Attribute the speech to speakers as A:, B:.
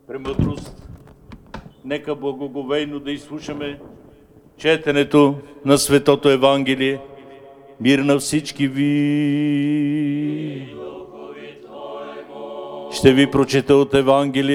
A: премъдрост, нека благоговейно да изслушаме четенето на Светото Евангелие. Мир на всички ви! Ще ви прочета от Евангелие